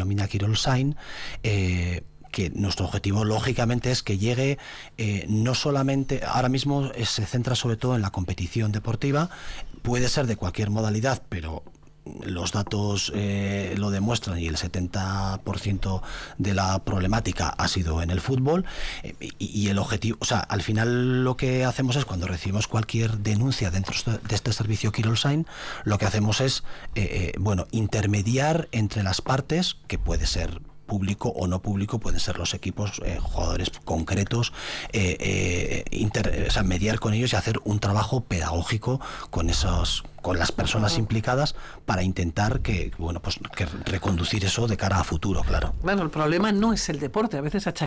denomina Quirol Sign, que nuestro objetivo lógicamente es que llegue no solamente, ahora mismo se centra sobre todo en la competición deportiva, puede ser de cualquier modalidad, pero los datos lo demuestran y el 70% de la problemática ha sido en el fútbol, y el objetivo, o sea, al final lo que hacemos es, cuando recibimos cualquier denuncia dentro de este servicio Quirol Sign, lo que hacemos es intermediar entre las partes, que puede ser público o no público, pueden ser los equipos, jugadores concretos, mediar con ellos y hacer un trabajo pedagógico con las personas implicadas, para intentar que reconducir eso de cara a futuro, claro. Bueno, el problema no es el deporte, a veces